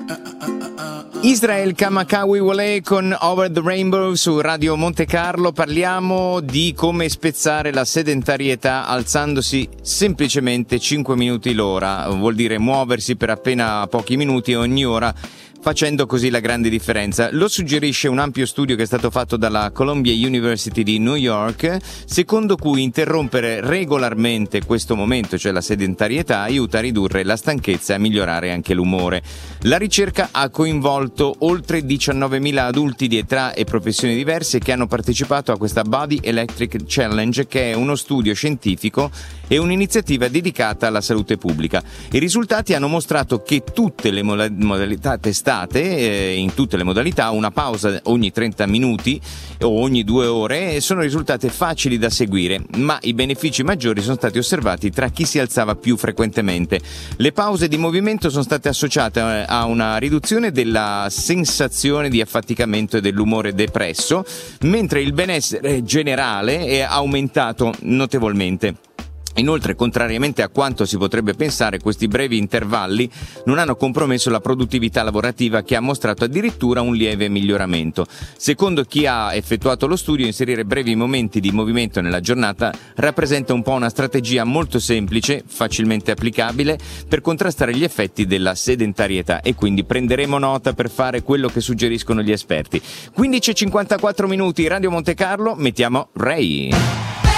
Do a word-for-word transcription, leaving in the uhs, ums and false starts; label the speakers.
Speaker 1: Israel Kamakawi Wale con Over the Rainbow su Radio Monte Carlo. Parliamo di come spezzare la sedentarietà alzandosi semplicemente cinque minuti l'ora. Vuol dire muoversi per appena pochi minuti ogni ora, facendo così la grande differenza. Lo suggerisce un ampio studio che è stato fatto dalla Columbia University di New York, secondo cui interrompere regolarmente questo momento, cioè la sedentarietà, aiuta a ridurre la stanchezza e a migliorare anche l'umore. La ricerca ha coinvolto oltre diciannovemila adulti di età e professioni diverse che hanno partecipato a questa Body Electric Challenge, che è uno studio scientifico e un'iniziativa dedicata alla salute pubblica. I risultati hanno mostrato che tutte le modalità testate Eh, in tutte le modalità, una pausa ogni trenta minuti o ogni due ore, sono risultate facili da seguire, ma i benefici maggiori sono stati osservati tra chi si alzava più frequentemente. Le pause di movimento sono state associate a una riduzione della sensazione di affaticamento e dell'umore depresso, mentre il benessere generale è aumentato notevolmente. Inoltre, contrariamente a quanto si potrebbe pensare, questi brevi intervalli non hanno compromesso la produttività lavorativa, che ha mostrato addirittura un lieve miglioramento. Secondo chi ha effettuato lo studio, inserire brevi momenti di movimento nella giornata rappresenta un po' una strategia molto semplice, facilmente applicabile, per contrastare gli effetti della sedentarietà, e quindi prenderemo nota per fare quello che suggeriscono gli esperti. quindici e cinquantaquattro minuti, Radio Monte Carlo, mettiamo Ray.